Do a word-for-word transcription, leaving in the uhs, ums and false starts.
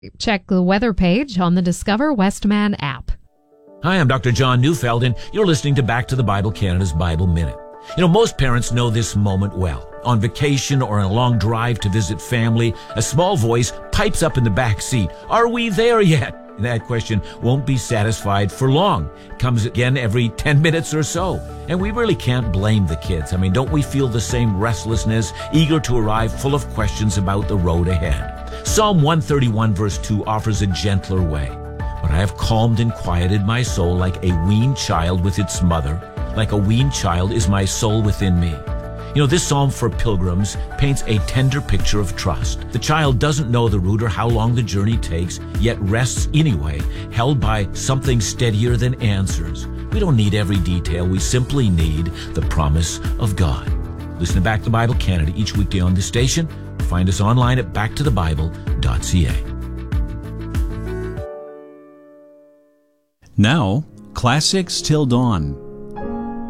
Check the weather page on the Discover Westman app. Hi, I'm Doctor John Neufeld, and you're listening to Back to the Bible Canada's Bible Minute. You know, most parents know this moment well. On vacation or on a long drive to visit family, a small voice pipes up in the back seat. Are we there yet? And that question won't be satisfied for long. It comes again every ten minutes or so. And we really can't blame the kids. I mean, don't we feel the same restlessness, eager to arrive, full of questions about the road ahead? Psalm one thirty-one verse two offers a gentler way. But I have calmed and quieted my soul like a weaned child with its mother. Like a weaned child is my soul within me. You know, this psalm for pilgrims paints a tender picture of trust. The child doesn't know the route or how long the journey takes, yet rests anyway, held by something steadier than answers. We don't need every detail. We simply need the promise of God. Listen to Back to the Bible Canada each weekday on this station. Find us online at back to the bible dot c a. Now, Classics Till Dawn.